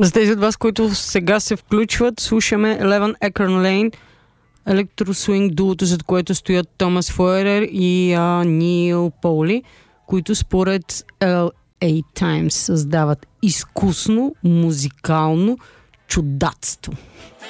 За тези от вас, които сега се включват, слушаме Eleven Acre Lane, електросуинг дуото, зад което стоят Томас Фойерер и Нил Поули, които според LA Times създават изкусно музикално чудатство.